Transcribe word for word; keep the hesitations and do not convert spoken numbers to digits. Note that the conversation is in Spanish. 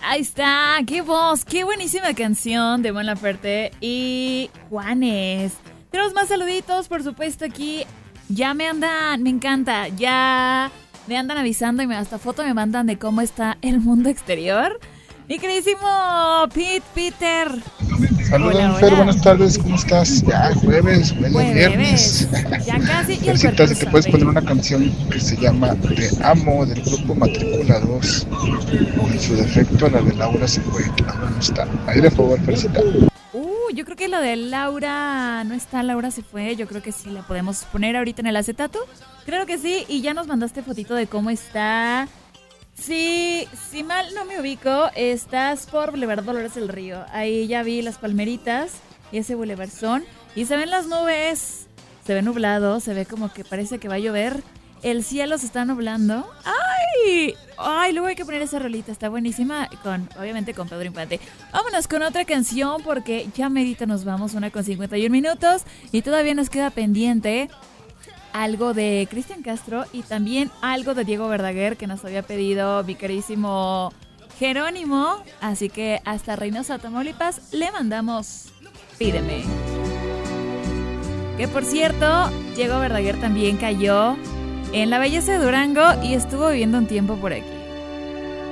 Ahí está, qué voz, qué buenísima canción de Mon Laferte y Juanes. Tenemos más saluditos, por supuesto, aquí. Ya me andan, me encanta, ya me andan avisando y me, hasta foto me mandan de cómo está el mundo exterior. Mi queridísimo Pete, Peter. Saludos, Hola, Fer, hola. buenas tardes, ¿cómo estás? Ya jueves, bueno, Jueves, viernes. ya casi, y el Fercita, cuerpo si te puedes sabe. poner una canción que se llama Te Amo, del grupo Matrícula dos. En su defecto, la de Laura se fue. Laura no está. Ahí de favor, Fercita. Uh, yo creo que lo de Laura no está, Laura se fue. Yo creo que sí la podemos poner ahorita en el acetato. Creo que sí, y ya nos mandaste fotito de cómo está. Sí, si mal no me ubico, estás por Boulevard Dolores del Río. Ahí ya vi las palmeritas y ese bulevarzón. Y se ven las nubes, se ve nublado, se ve como que parece que va a llover. El cielo se está nublando. ¡Ay! ¡Ay! Luego hay que poner esa rolita, está buenísima. Con, obviamente con Pedro Infante. Vámonos con otra canción porque ya medita nos vamos, una con cincuenta y un minutos. Y todavía nos queda pendiente algo de Cristian Castro y también algo de Diego Verdaguer que nos había pedido mi queridísimo Jerónimo. Así que hasta Reynosa, Tamaulipas, le mandamos Pídeme. Que por cierto, Diego Verdaguer también cayó en la belleza de Durango y estuvo viviendo un tiempo por aquí.